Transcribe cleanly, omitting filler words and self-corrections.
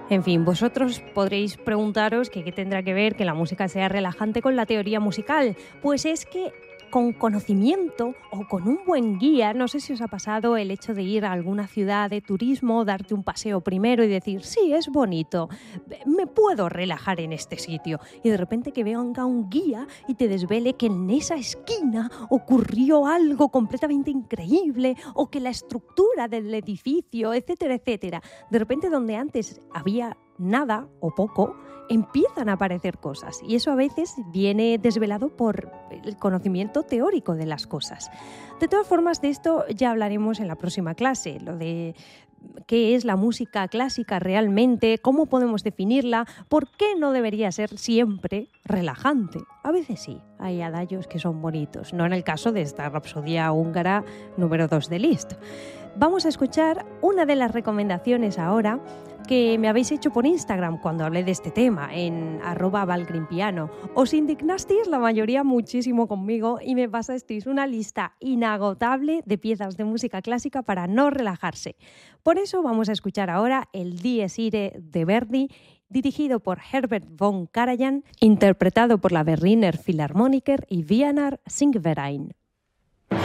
En fin, vosotros podréis preguntaros que qué tendrá que ver que la música sea relajante con la teoría musical. Pues es que con conocimiento o con un buen guía, no sé si os ha pasado el hecho de ir a alguna ciudad de turismo, darte un paseo primero y decir, sí, es bonito, me puedo relajar en este sitio. Y de repente que venga un guía y te desvele que en esa esquina ocurrió algo completamente increíble o que la estructura del edificio, etcétera, etcétera. De repente donde antes había nada o poco, empiezan a aparecer cosas y eso a veces viene desvelado por el conocimiento teórico de las cosas. De todas formas, de esto ya hablaremos en la próxima clase, lo de qué es la música clásica realmente, cómo podemos definirla, por qué no debería ser siempre relajante. A veces sí, hay adagios que son bonitos, no en el caso de esta Rapsodia húngara número 2 de Liszt. Vamos a escuchar una de las recomendaciones ahora que me habéis hecho por Instagram cuando hablé de este tema, en @valgrimpiano. Os indignasteis la mayoría muchísimo conmigo y me pasasteis una lista inagotable de piezas de música clásica para no relajarse. Por eso vamos a escuchar ahora el Dies Irae de Verdi, dirigido por Herbert von Karajan, interpretado por la Berliner Philharmoniker y Wiener Singverein.